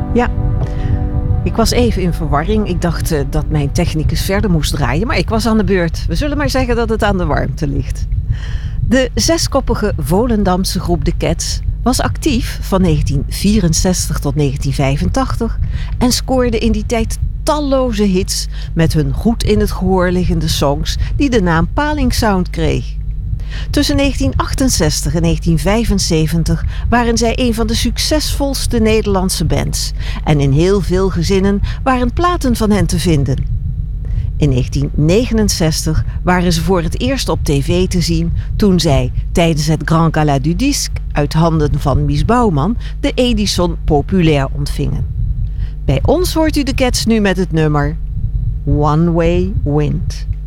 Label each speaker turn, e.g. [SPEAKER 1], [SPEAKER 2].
[SPEAKER 1] Ja, ik was even in verwarring. Ik dacht dat mijn technicus verder moest draaien, maar ik was aan de beurt. We zullen maar zeggen dat het aan de warmte ligt. De zeskoppige Volendamse groep The Cats was actief van 1964 tot 1985 en scoorde in die tijd talloze hits met hun goed in het gehoor liggende songs die de naam Paling Sound kreeg. Tussen 1968 en 1975 waren zij een van de succesvolste Nederlandse bands en in heel veel gezinnen waren platen van hen te vinden. In 1969 waren ze voor het eerst op tv te zien toen zij tijdens het Grand Gala du Disque uit handen van Mies Bouwman de Edison Populair ontvingen. Bij ons hoort u de Cats nu met het nummer One Way Wind.